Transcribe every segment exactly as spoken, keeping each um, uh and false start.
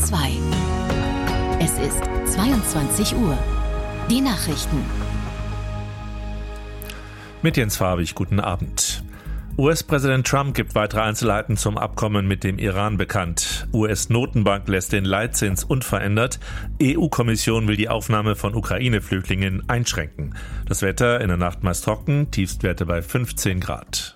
zwei. Es ist zweiundzwanzig Uhr. Die Nachrichten. Mit Jens Farbig, guten Abend. U S-Präsident Trump gibt weitere Einzelheiten zum Abkommen mit dem Iran bekannt. U S-Notenbank lässt den Leitzins unverändert. E U-Kommission will die Aufnahme von Ukraine-Flüchtlingen einschränken. Das Wetter in der Nacht meist trocken, Tiefstwerte bei fünfzehn Grad.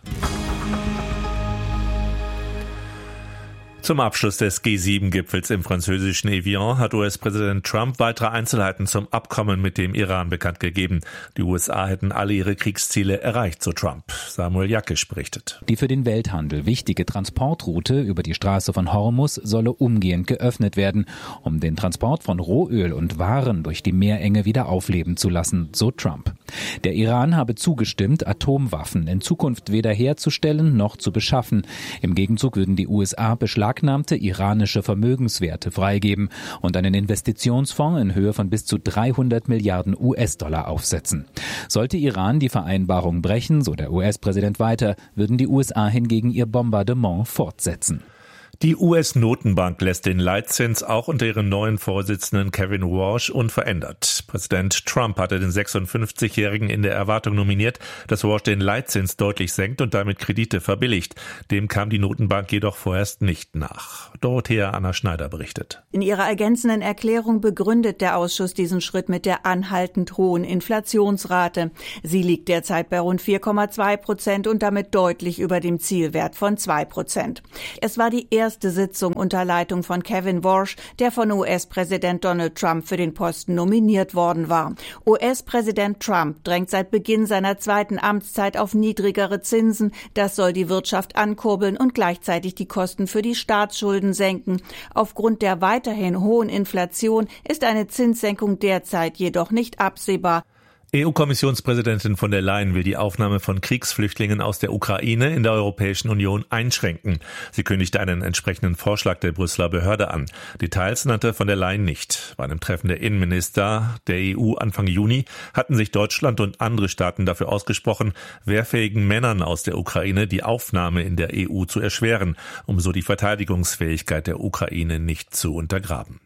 Zum Abschluss des G sieben Gipfels im französischen Evian hat U S-Präsident Trump weitere Einzelheiten zum Abkommen mit dem Iran bekannt gegeben. Die U S A hätten alle ihre Kriegsziele erreicht, so Trump. Samuel Jackisch berichtet. Die für den Welthandel wichtige Transportroute über die Straße von Hormuz solle umgehend geöffnet werden, um den Transport von Rohöl und Waren durch die Meerenge wieder aufleben zu lassen, so Trump. Der Iran habe zugestimmt, Atomwaffen in Zukunft weder herzustellen noch zu beschaffen. Im Gegenzug würden die U S A beschlagnahmte iranische Vermögenswerte freigeben und einen Investitionsfonds in Höhe von bis zu dreihundert Milliarden U S-Dollar aufsetzen. Sollte Iran die Vereinbarung brechen, so der U S-Präsident weiter, würden die U S A hingegen ihr Bombardement fortsetzen. Die U S-Notenbank lässt den Leitzins auch unter ihrem neuen Vorsitzenden Kevin Warsh unverändert. Präsident Trump hatte den sechsundfünfzigjährigen in der Erwartung nominiert, dass Warsh den Leitzins deutlich senkt und damit Kredite verbilligt. Dem kam die Notenbank jedoch vorerst nicht nach. Dorothea Anna Schneider berichtet. In ihrer ergänzenden Erklärung begründet der Ausschuss diesen Schritt mit der anhaltend hohen Inflationsrate. Sie liegt derzeit bei rund vier Komma zwei Prozent und damit deutlich über dem Zielwert von zwei Prozent. Es war die erste erste Sitzung unter Leitung von Kevin Warsh, der von U S-Präsident Donald Trump für den Posten nominiert worden war. U S-Präsident Trump drängt seit Beginn seiner zweiten Amtszeit auf niedrigere Zinsen. Das soll die Wirtschaft ankurbeln und gleichzeitig die Kosten für die Staatsschulden senken. Aufgrund der weiterhin hohen Inflation ist eine Zinssenkung derzeit jedoch nicht absehbar. E U-Kommissionspräsidentin von der Leyen will die Aufnahme von Kriegsflüchtlingen aus der Ukraine in der Europäischen Union einschränken. Sie kündigte einen entsprechenden Vorschlag der Brüsseler Behörde an. Details nannte von der Leyen nicht. Bei einem Treffen der Innenminister der E U Anfang Juni hatten sich Deutschland und andere Staaten dafür ausgesprochen, wehrfähigen Männern aus der Ukraine die Aufnahme in der E U zu erschweren, um so die Verteidigungsfähigkeit der Ukraine nicht zu untergraben.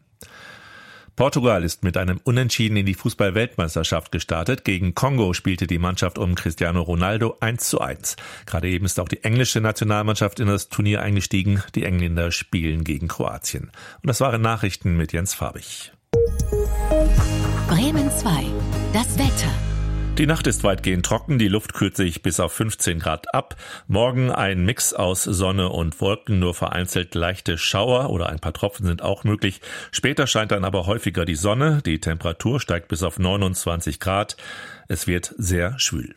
Portugal ist mit einem Unentschieden in die Fußball-Weltmeisterschaft gestartet. Gegen Kongo spielte die Mannschaft um Cristiano Ronaldo eins zu eins. Gerade eben ist auch die englische Nationalmannschaft in das Turnier eingestiegen. Die Engländer spielen gegen Kroatien. Und das waren Nachrichten mit Jens Farbig. Bremen zwei. Das Wetter. Die Nacht ist weitgehend trocken, die Luft kühlt sich bis auf fünfzehn Grad ab. Morgen ein Mix aus Sonne und Wolken, nur vereinzelt leichte Schauer oder ein paar Tropfen sind auch möglich. Später scheint dann aber häufiger die Sonne, die Temperatur steigt bis auf neunundzwanzig Grad. Es wird sehr schwül.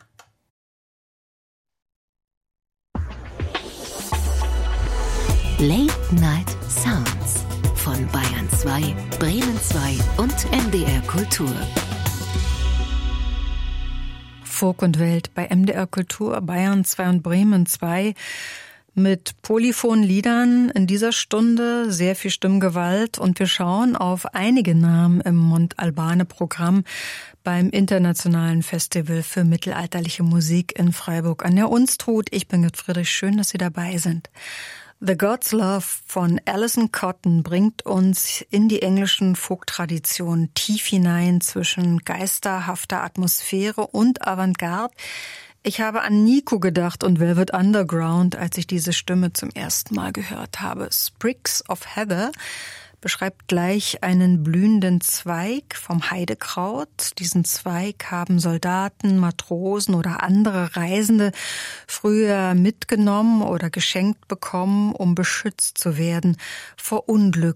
Late Night Sounds von Bayern zwei, Bremen zwei und M D R Kultur. Folk und Welt bei M D R Kultur, Bayern zwei und Bremen zwei mit polyphonen Liedern in dieser Stunde, sehr viel Stimmgewalt und wir schauen auf einige Namen im Montalbane-Programm beim Internationalen Festival für mittelalterliche Musik in Freiburg an der Unstrut. Ich bin Gerd Friedrich, schön, dass Sie dabei sind. The God's Love von Alison Cotton bringt uns in die englischen Folk-Tradition tief hinein zwischen geisterhafter Atmosphäre und Avantgarde. Ich habe an Nico gedacht und Velvet Underground, als ich diese Stimme zum ersten Mal gehört habe. Sprigs of Heather beschreibt gleich einen blühenden Zweig vom Heidekraut. Diesen Zweig haben Soldaten, Matrosen oder andere Reisende früher mitgenommen oder geschenkt bekommen, um beschützt zu werden vor Unglück